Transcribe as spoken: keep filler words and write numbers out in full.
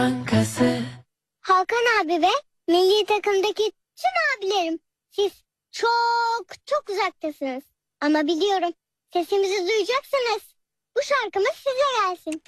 Bankası. Hakan abi ve milli takımdaki tüm abilerim. Siz çok çok uzaktasınız. Ama biliyorum sesimizi duyacaksınız. Bu şarkımız size gelsin.